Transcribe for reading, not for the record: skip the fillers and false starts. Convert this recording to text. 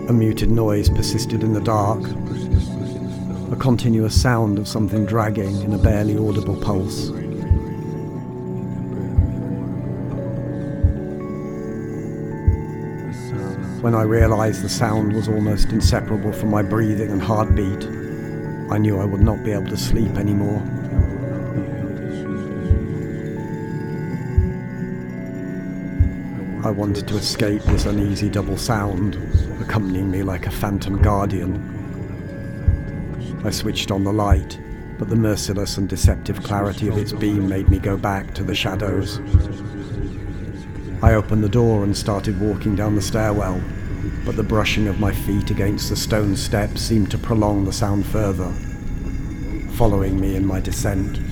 A muted noise persisted in the dark, a continuous sound of something dragging in a barely audible pulse. When I realized the sound was almost inseparable from my breathing and heartbeat, I knew I would not be able to sleep anymore. I wanted to escape this uneasy double sound, accompanying me like a phantom guardian. I switched on the light, but the merciless and deceptive clarity of its beam made me go back to the shadows. I opened the door and started walking down the stairwell, but the brushing of my feet against the stone steps seemed to prolong the sound further, following me in my descent.